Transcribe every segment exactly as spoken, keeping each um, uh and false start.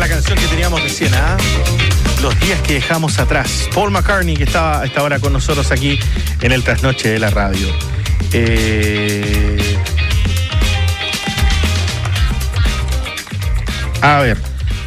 la canción que teníamos recién, ¿ah? ¿eh? Los días que dejamos atrás. Paul McCartney, que estaba a esta hora con nosotros aquí en el Trasnoche de la Radio. Eh... A ver.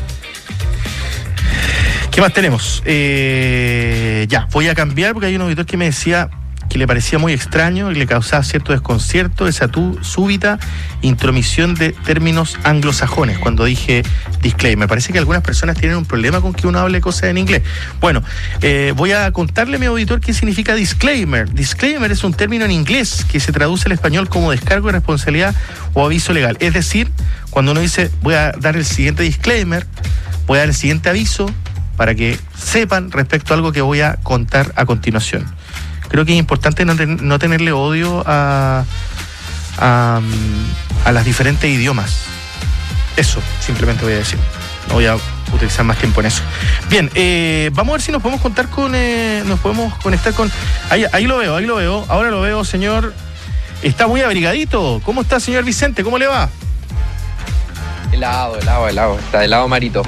¿Qué más tenemos? Eh... Ya, voy a cambiar porque hay un auditor que me decía que le parecía muy extraño y le causaba cierto desconcierto esa tu, súbita intromisión de términos anglosajones cuando dije disclaimer. Me parece que algunas personas tienen un problema con que uno hable cosas en inglés. Bueno, eh, voy a contarle a mi auditor qué significa disclaimer. Disclaimer es un término en inglés que se traduce al español como descargo de responsabilidad o aviso legal. Es decir, cuando uno dice voy a dar el siguiente disclaimer, voy a dar el siguiente aviso para que sepan respecto a algo que voy a contar a continuación. Creo que es importante no, ten, no tenerle odio a, a, a las diferentes idiomas. Eso, simplemente voy a decir. No voy a utilizar más tiempo en eso. Bien, eh, vamos a ver si nos podemos contar con... Eh, nos podemos conectar con... Ahí, ahí lo veo, ahí lo veo. Ahora lo veo, señor. Está muy abrigadito. ¿Cómo está, señor Vicente? ¿Cómo le va? Helado, helado, helado. Está helado Marito.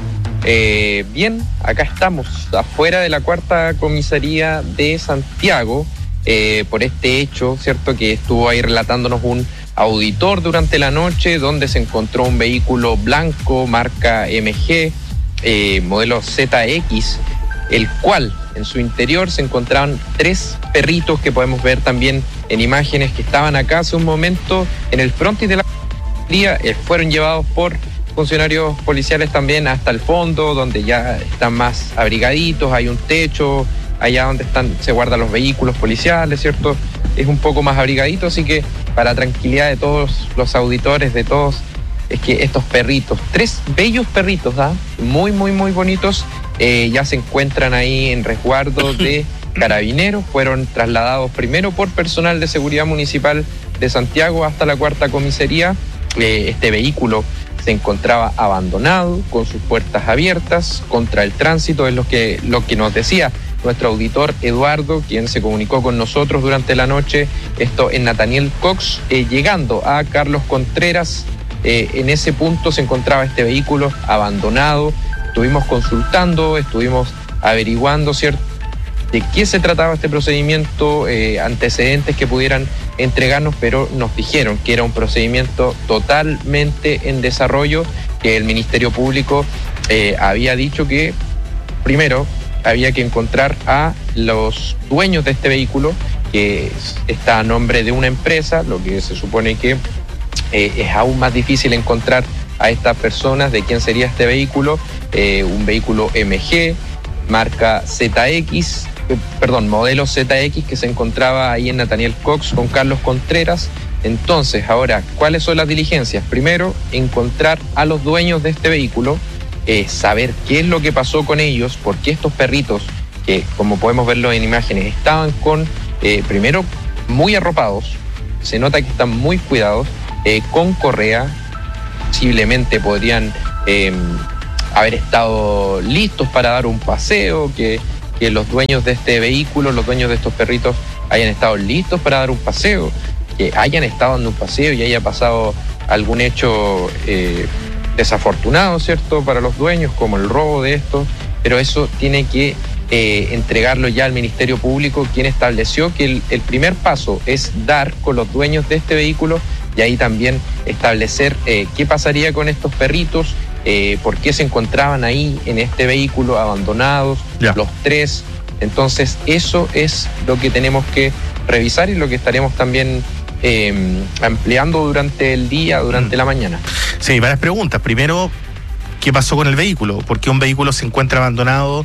Eh, bien, acá estamos, afuera de la cuarta comisaría de Santiago, eh, por este hecho, ¿cierto? Que estuvo ahí relatándonos un auditor durante la noche, donde se encontró un vehículo blanco, marca M G, eh, modelo Z X, el cual en su interior se encontraban tres perritos que podemos ver también en imágenes que estaban acá hace un momento en el frontis de la comisaría, eh, fueron llevados por funcionarios policiales también hasta el fondo, donde ya están más abrigaditos, hay un techo, allá donde están se guardan los vehículos policiales, ¿cierto? Es un poco más abrigadito, así que para tranquilidad de todos los auditores, de todos, es que estos perritos, tres bellos perritos, ¿ah? Muy, muy, muy bonitos, eh, ya se encuentran ahí en resguardo de carabineros, fueron trasladados primero por personal de seguridad municipal de Santiago hasta la cuarta comisaría. Eh, este vehículo se encontraba abandonado, con sus puertas abiertas, contra el tránsito, es lo que, lo que nos decía nuestro auditor Eduardo, quien se comunicó con nosotros durante la noche, esto en Nathaniel Cox, eh, llegando a Carlos Contreras, eh, en ese punto se encontraba este vehículo abandonado, estuvimos consultando, estuvimos averiguando, ¿cierto?, de qué se trataba este procedimiento, eh, antecedentes que pudieran entregarnos, pero nos dijeron que era un procedimiento totalmente en desarrollo, que el Ministerio Público eh, había dicho que primero había que encontrar a los dueños de este vehículo, que está a nombre de una empresa, lo que se supone que eh, es aún más difícil encontrar a estas personas de quién sería este vehículo, eh, un vehículo M G, marca Z X, perdón, modelo Z X, que se encontraba ahí en Nathaniel Cox con Carlos Contreras. Entonces, ahora, ¿cuáles son las diligencias? Primero, encontrar a los dueños de este vehículo, eh, saber qué es lo que pasó con ellos, porque estos perritos, que como podemos verlo en imágenes, estaban con, eh, primero, muy arropados, se nota que están muy cuidados, eh, con correa, posiblemente podrían eh, haber estado listos para dar un paseo, que que los dueños de este vehículo, los dueños de estos perritos hayan estado listos para dar un paseo, que hayan estado dando un paseo y haya pasado algún hecho eh, desafortunado, ¿cierto?, para los dueños, como el robo de estos, pero eso tiene que eh, entregarlo ya al Ministerio Público, quien estableció que el, el primer paso es dar con los dueños de este vehículo y ahí también establecer eh, qué pasaría con estos perritos, Eh, por qué se encontraban ahí en este vehículo abandonados, yeah. los tres. Entonces eso es lo que tenemos que revisar y lo que estaremos también eh, ampliando durante el día, durante mm. la mañana. Sí, varias preguntas. Primero, ¿qué pasó con el vehículo? ¿Por qué un vehículo se encuentra abandonado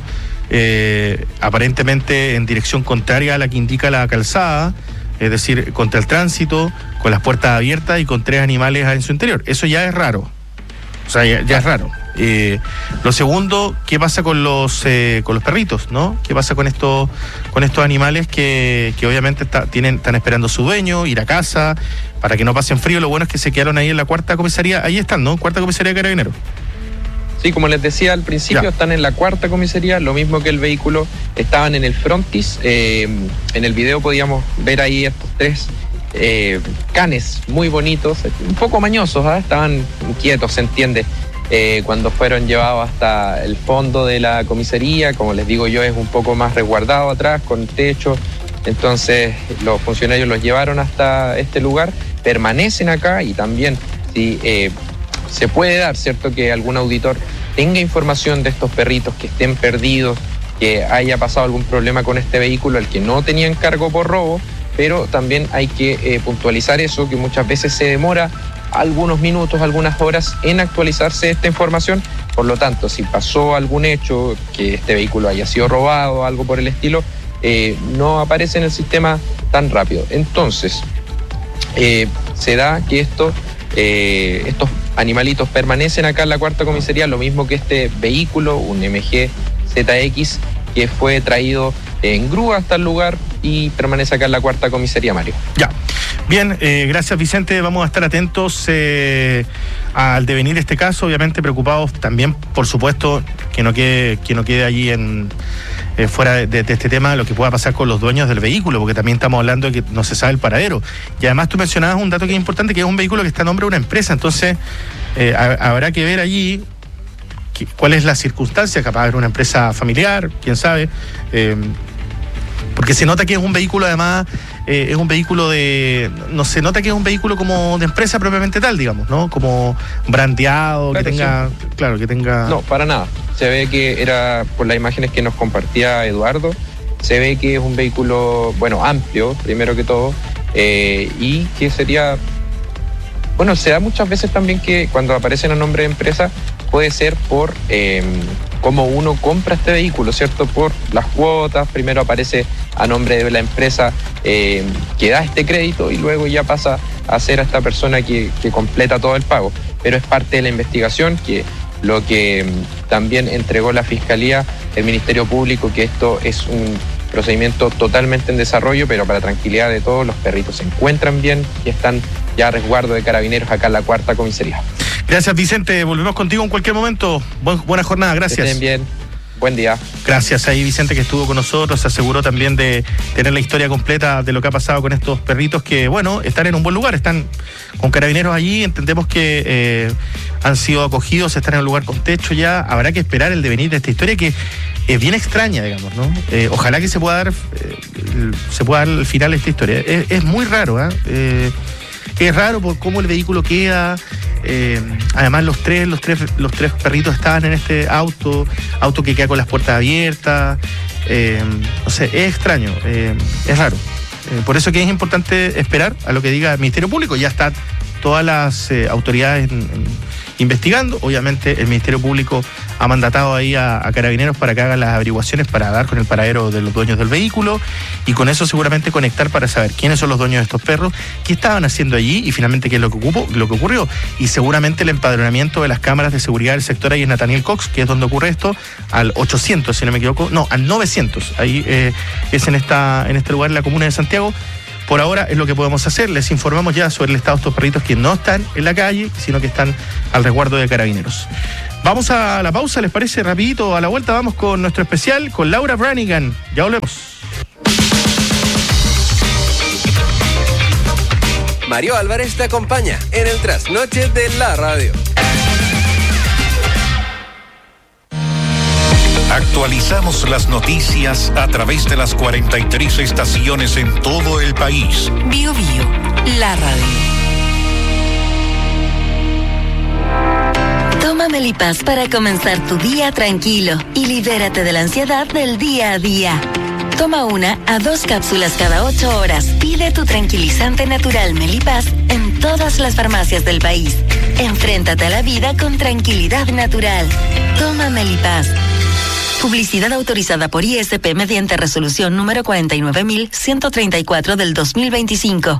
eh, aparentemente en dirección contraria a la que indica la calzada? Es decir, contra el tránsito, con las puertas abiertas y con tres animales en su interior. Eso ya es raro. O sea, ya, ya es raro. Eh, lo segundo, ¿qué pasa con los eh, con los perritos, no? ¿Qué pasa con estos con estos animales que, que obviamente está, tienen, están esperando a su dueño, ir a casa, para que no pasen frío? Lo bueno es que se quedaron ahí en la cuarta comisaría. Ahí están, ¿no? Cuarta comisaría de Carabineros. Sí, como les decía al principio, ya. Están en la cuarta comisaría, lo mismo que el vehículo, estaban en el frontis. Eh, en el video podíamos ver ahí estos tres eh, canes muy bonitos, un poco mañosos, ¿eh? Estaban inquietos, se entiende, eh, cuando fueron llevados hasta el fondo de la comisaría. Como les digo yo, es un poco más resguardado atrás, con techo. Entonces los funcionarios los llevaron hasta este lugar, permanecen acá y también si eh, se puede dar, ¿cierto?, que algún auditor tenga información de estos perritos que estén perdidos, que haya pasado algún problema con este vehículo al que no tenían cargo por robo, pero también hay que eh, puntualizar eso, que muchas veces se demora algunos minutos, algunas horas en actualizarse esta información. Por lo tanto, si pasó algún hecho, que este vehículo haya sido robado, algo por el estilo, Eh, no aparece en el sistema tan rápido. Entonces, eh, se da que esto, eh, estos animalitos permanecen acá en la cuarta comisaría, lo mismo que este vehículo, un M G Z X, que fue traído en grúa hasta el lugar y permanece acá en la cuarta comisaría, Mario. Ya. Bien, eh, gracias Vicente, vamos a estar atentos eh, al devenir de este caso, obviamente preocupados también, por supuesto, que no quede, que no quede allí en eh, fuera de, de este tema lo que pueda pasar con los dueños del vehículo, porque también estamos hablando de que no se sabe el paradero. Y además tú mencionabas un dato que es importante, que es un vehículo que está a nombre de una empresa, entonces eh, habrá que ver allí que, cuál es la circunstancia, capaz de una empresa familiar, quién sabe, eh, porque se nota que es un vehículo además... Eh, es un vehículo de... No se nota que es un vehículo como de empresa propiamente tal, digamos, ¿no? Como brandeado, claro, que tenga... Sí. Claro, que tenga... No, para nada. Se ve que era, por las imágenes que nos compartía Eduardo, se ve que es un vehículo, bueno, amplio, primero que todo, eh, y que sería... Bueno, se da muchas veces también que cuando aparecen a nombre de empresa, puede ser por eh, cómo uno compra este vehículo, ¿cierto? Por las cuotas, primero aparece a nombre de la empresa eh, que da este crédito y luego ya pasa a ser a esta persona que, que completa todo el pago. Pero es parte de la investigación, que lo que también entregó la Fiscalía, el Ministerio Público, que esto es un procedimiento totalmente en desarrollo, pero para tranquilidad de todos, los perritos se encuentran bien y están ya a resguardo de Carabineros acá en la cuarta comisaría. Gracias Vicente, volvemos contigo en cualquier momento. Buen, buena jornada, gracias. Que estén bien. Buen día. Gracias ahí Vicente, que estuvo con nosotros, se aseguró también de tener la historia completa de lo que ha pasado con estos perritos que, bueno, están en un buen lugar, están con Carabineros allí, entendemos que eh, han sido acogidos, están en un lugar con techo ya, habrá que esperar el devenir de esta historia que es bien extraña, digamos, ¿no? Eh, ojalá que se pueda dar, eh, se pueda dar el final de esta historia. Es, es muy raro, ¿eh? eh Es raro por cómo el vehículo queda. Eh, además los tres, los tres, los tres perritos estaban en este auto, auto que queda con las puertas abiertas. Eh, no sé, es extraño, eh, es raro. Eh, por eso que es importante esperar a lo que diga el Ministerio Público. Ya están todas las eh, autoridades en, en, investigando. Obviamente el Ministerio Público ha mandatado ahí a, a Carabineros para que hagan las averiguaciones para dar con el paradero de los dueños del vehículo y con eso seguramente conectar para saber quiénes son los dueños de estos perros, qué estaban haciendo allí y finalmente qué es lo que ocupó, lo que ocurrió. Y seguramente el empadronamiento de las cámaras de seguridad del sector ahí en Nathaniel Cox, que es donde ocurre esto, al ochocientos, si no me equivoco, no, al novecientos. Ahí eh, es en esta en este lugar, en la comuna de Santiago. Por ahora es lo que podemos hacer. Les informamos ya sobre el estado de estos perritos que no están en la calle, sino que están al resguardo de Carabineros. Vamos a la pausa, ¿les parece? Rapidito, a la vuelta vamos con nuestro especial, con Laura Branigan. Ya volvemos. Mario Álvarez te acompaña en el trasnoche de la radio. Actualizamos las noticias a través de las cuarenta y tres estaciones en todo el país. Bio Bio, la radio. Toma Melipaz para comenzar tu día tranquilo y libérate de la ansiedad del día a día. Toma una a dos cápsulas cada ocho horas. Pide tu tranquilizante natural Melipaz en todas las farmacias del país. Enfréntate a la vida con tranquilidad natural. Toma Melipaz. Publicidad autorizada por I S P mediante resolución número cuarenta y nueve mil ciento treinta y cuatro del dos mil veinticinco.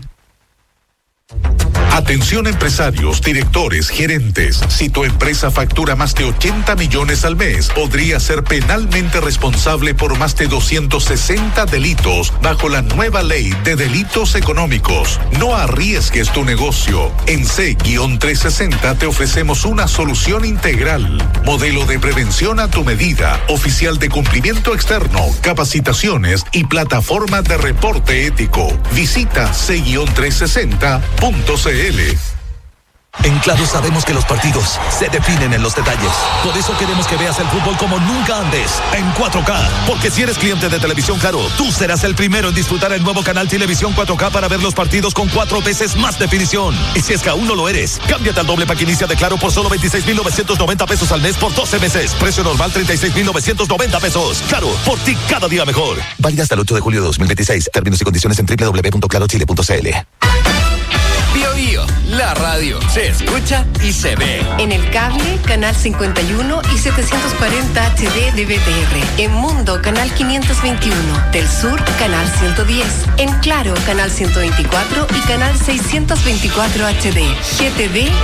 Atención empresarios, directores, gerentes. Si tu empresa factura más de ochenta millones al mes, podría ser penalmente responsable por más de doscientos sesenta delitos bajo la nueva ley de delitos económicos. No arriesgues tu negocio. En C trescientos sesenta te ofrecemos una solución integral. Modelo de prevención a tu medida, oficial de cumplimiento externo, capacitaciones y plataforma de reporte ético. Visita C trescientos sesenta punto c l. En Claro sabemos que los partidos se definen en los detalles. Por eso queremos que veas el fútbol como nunca antes, en cuatro K. Porque si eres cliente de Televisión Claro, tú serás el primero en disfrutar el nuevo canal Televisión cuatro K para ver los partidos con cuatro veces más definición. Y si es que aún no lo eres, cámbiate al doble pack inicia de Claro por solo veintiséis mil novecientos noventa pesos al mes por doce meses. Precio normal treinta y seis mil novecientos noventa pesos. Claro, por ti cada día mejor. Válida hasta el ocho de julio de dos mil veintiséis. Términos y condiciones en doble u doble u doble u punto claro chile punto c l. Bio Bio, la radio se escucha y se ve. En el cable, canal cincuenta y uno y setecientos cuarenta H D de B T R. En Mundo, canal quinientos veintiuno. Del Sur, canal ciento diez. En Claro, canal ciento veinticuatro y canal seiscientos veinticuatro H D. G T V